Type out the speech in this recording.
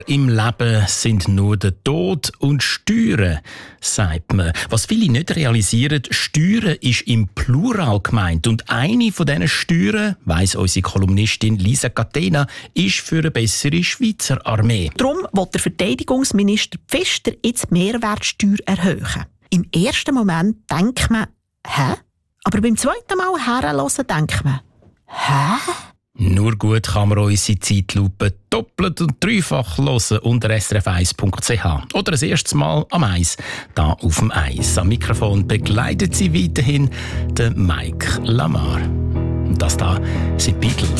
Im Leben sind nur der Tod und Steuern, sagt man. Was viele nicht realisieren, Steuern ist im Plural gemeint. Und eine von diesen Steuern, weiss unsere Kolumnistin Lisa Catena, ist für eine bessere Schweizer Armee. Darum will der Verteidigungsminister Pfister jetzt die Mehrwertsteuer erhöhen. Im ersten Moment denkt man, hä? Aber beim zweiten Mal herhören denkt man, hä? Nur gut kann man unsere Zeitlupe doppelt und dreifach hören unter srf1.ch. Oder das erste Mal am Eis, da auf dem Eis. Am Mikrofon begleitet sie weiterhin der Mike Lamar. Und das da sind Beatles.